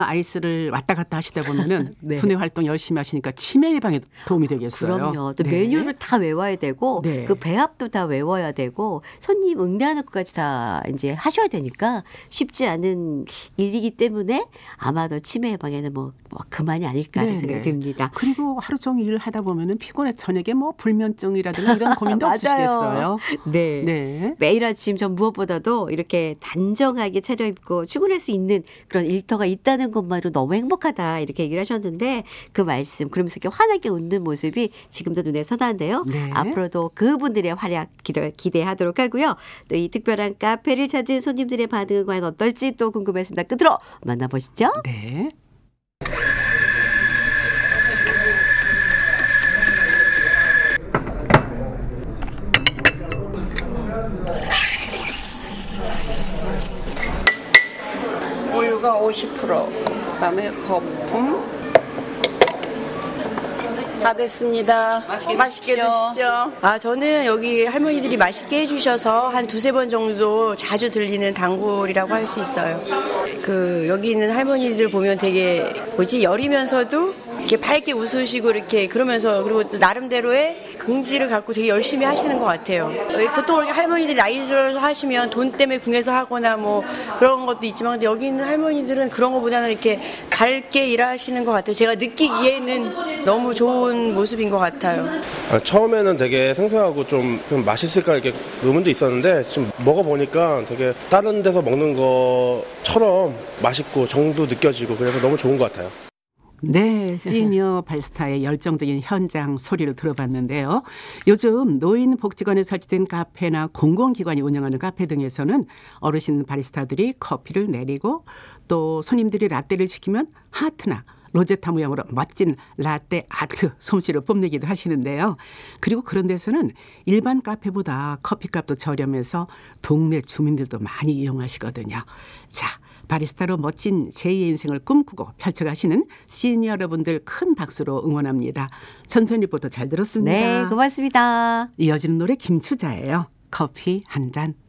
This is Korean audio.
아이스를 왔다 갔다 하시다 보면은 네. 두뇌 활동 열심히 하시니까 치매 예방에 도움이 되겠어요. 그럼요. 또 네. 메뉴를 다 외워야 되고 네. 그 배합도 다 외워야 되고 손님 응대하는 것까지 다 이제 하셔야 되니까 쉽지 않은 일이기 때문에 아마도 치매 예방에는 뭐 그만이 아닐까 하는 네, 생각이 네. 듭니다. 그리고 하루 종일 일을 하다 보면은 피곤해 저녁에 뭐 불면증이라든가 이런 고민도 없으시겠어요. 네. 네. 매일 아침 전 무엇보다도 이렇게 단정하게 차려입고 출근할 수 있는 그런 일터가 있다는 것만으로 너무 행복하다 이렇게 얘기를 하셨는데 그 말씀 그러면서 이렇게 환하게 웃는 모습이 지금도 눈에 선한데요. 네. 앞으로도 그분들의 활약 기대하도록 하고요. 또 이 특별한 카페를 찾은 손님들의 반응은 과연 어떨지 또 궁금했습니다. 끝으로 만나보시죠. 네. 우유가 50%, 그다음에 거품. 다 됐습니다. 맛있게 드시죠. 저는 여기 할머니들이 맛있게 해주셔서 한 두세 번 정도 자주 들리는 단골이라고 할 수 있어요. 여기 있는 할머니들 보면 되게 여리면서도 이렇게 밝게 웃으시고 이렇게 그러면서 그리고 또 나름대로의 긍지를 갖고 되게 열심히 하시는 것 같아요. 보통 이렇게 할머니들이 나이 들어서 하시면 돈 때문에 궁해서 하거나 뭐 그런 것도 있지만 근데 여기 있는 할머니들은 그런 것보다는 이렇게 밝게 일하시는 것 같아요. 제가 느끼기에는 너무 좋은 모습인 것 같아요. 처음에는 되게 생소하고 좀 맛있을까 이렇게 의문도 있었는데 지금 먹어보니까 되게 다른 데서 먹는 것처럼 맛있고 정도 느껴지고 그래서 너무 좋은 것 같아요. 네, 시니어 바리스타의 열정적인 현장 소리를 들어봤는데요. 요즘 노인복지관에 설치된 카페나 공공기관이 운영하는 카페 등에서는 어르신 바리스타들이 커피를 내리고 또 손님들이 라떼를 시키면 하트나 로제타 모양으로 멋진 라떼 아트 솜씨를 뽐내기도 하시는데요. 그리고 그런 데서는 일반 카페보다 커피값도 저렴해서 동네 주민들도 많이 이용하시거든요. 자, 바리스타로 멋진 제2의 인생을 꿈꾸고 펼쳐가시는 시니어 여러분들 큰 박수로 응원합니다. 천선 리포터 잘 들었습니다. 네, 고맙습니다. 이어지는 노래 김추자예요. 커피 한 잔.